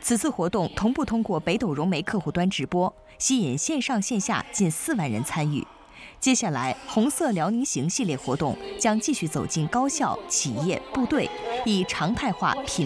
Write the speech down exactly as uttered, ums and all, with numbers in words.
此次活动同步通过北斗融媒客户端直播，吸引线上线下近四万人参与。接下来，红色辽宁行系列活动将继续走进高校、企业、部队，以常态化品。